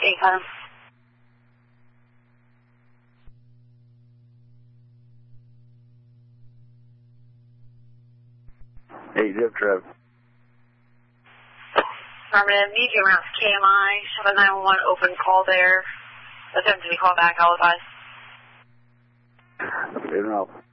ACOM. Hey, Zip Trev. Affirmative, need you around KMI, 7911 open call there. Attempt to be called back, I'll advise. Good enough.